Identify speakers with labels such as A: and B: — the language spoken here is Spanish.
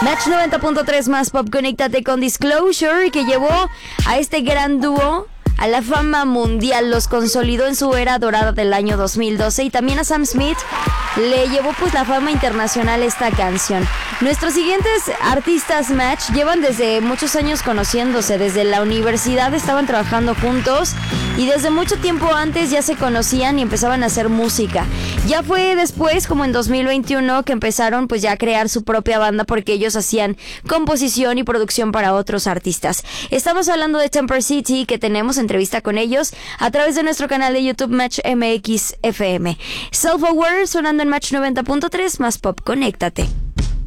A: Match 90.3 más Pop, conéctate con Disclosure, que llevó a este gran dúo a la fama mundial, los consolidó en su era dorada del año 2012, y también a Sam Smith le llevó pues la fama internacional esta canción. Nuestros siguientes artistas Match llevan desde muchos años conociéndose, desde la universidad estaban trabajando juntos y desde mucho tiempo antes ya se conocían y empezaban a hacer música. Ya fue después, como en 2021, que empezaron pues ya a crear su propia banda, porque ellos hacían composición y producción para otros artistas. Estamos hablando de Temper City, que tenemos entrevista con ellos a través de nuestro canal de YouTube Match MX FM. Self Aware sonando en Match 90.3 más Pop, conéctate.